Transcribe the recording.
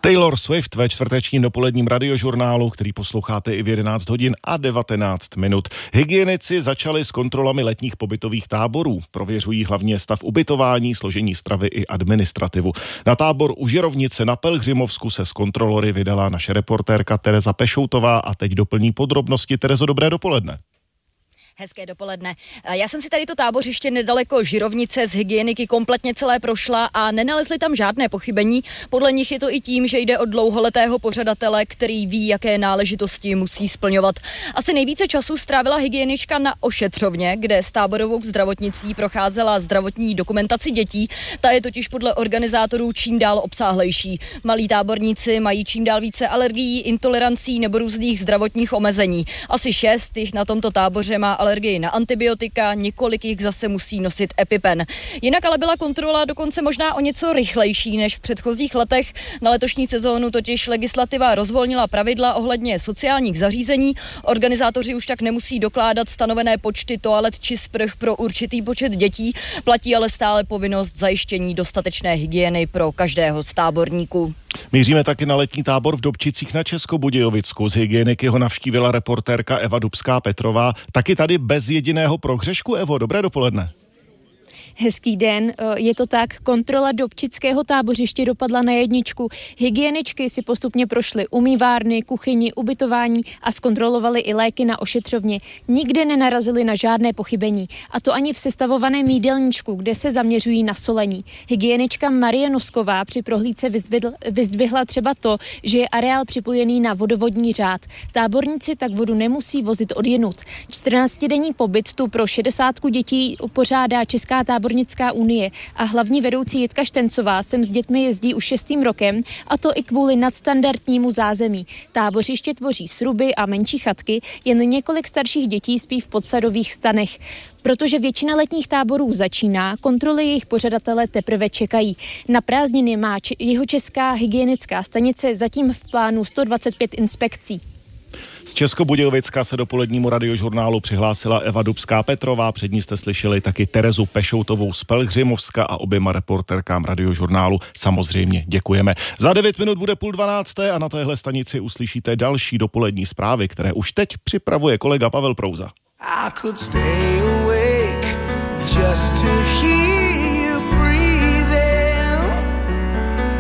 Taylor Swift ve čtvrtečním dopoledním radiožurnálu, který posloucháte i v 11 hodin a 19 minut. Hygienici začali s kontrolami letních pobytových táborů. Prověřují hlavně stav ubytování, složení stravy i administrativu. Na tábor u Žirovnice na Pelhřimovsku se s kontrolory vydala naše reportérka Tereza Pešoutová a teď doplní podrobnosti. Terezo, dobré dopoledne. Hezké dopoledne. Já jsem si tady to tábořiště nedaleko Žirovnice z hygieniky kompletně celé prošla a nenalezli tam žádné pochybení. Podle nich je to i tím, že jde o dlouholetého pořadatele, který ví, jaké náležitosti musí splňovat. Asi nejvíce času strávila hygienička na ošetřovně, kde s táborovou zdravotnicí procházela zdravotní dokumentaci dětí. Ta je totiž podle organizátorů čím dál obsáhlejší. Malí táborníci mají čím dál více alergií, intolerancí nebo různých zdravotních omezení. Asi 6 jich na tomto táboře má alergii na antibiotika, několik jich zase musí nosit EpiPen. Jinak ale byla kontrola dokonce možná o něco rychlejší než v předchozích letech. Na letošní sezónu totiž legislativa rozvolnila pravidla ohledně sociálních zařízení. Organizátoři už tak nemusí dokládat stanovené počty toalet či sprch pro určitý počet dětí. Platí ale stále povinnost zajištění dostatečné hygieny pro každého z táborníků. Míříme taky na letní tábor v Dobčicích na Českobudějovicku. Z hygieniky ho navštívila reportérka Eva Dubská-Petrová. Taky tady bez jediného prohřešku. Evo, dobré dopoledne. Hezký den, je to tak, kontrola Dobčického tábořiště dopadla na jedničku. Hygieničky si postupně prošly umývárny, kuchyni, ubytování a zkontrolovali i léky na ošetřovně. Nikde nenarazili na žádné pochybení, a to ani v sestavovaném jídelníčku, kde se zaměřují na solení. Hygienička Marie Nosková při prohlídce vyzdvihla třeba to, že je areál připojený na vodovodní řád. Táborníci tak vodu nemusí vozit odjinud. 14denní pobyt tu pro 60 dětí pořádá Česká tábornická unie a hlavní vedoucí Jitka Štencová sem s dětmi jezdí už 6. rokem, a to i kvůli nadstandardnímu zázemí. Tábořiště tvoří sruby a menší chatky, jen několik starších dětí spí v podsadových stanech. Protože většina letních táborů začíná, kontroly jejich pořadatele teprve čekají. Na prázdniny má Jihočeská hygienická stanice zatím v plánu 125 inspekcí. Z Českobudějovicka se dopolednímu radiožurnálu přihlásila Eva Dubská-Petrová, před ní jste slyšeli taky Terezu Pešoutovou z Pelhřimovska a oběma reportérkám radiožurnálu samozřejmě děkujeme. Za 9 minut bude 11:30 a na téhle stanici uslyšíte další dopolední zprávy, které už teď připravuje kolega Pavel Prouza.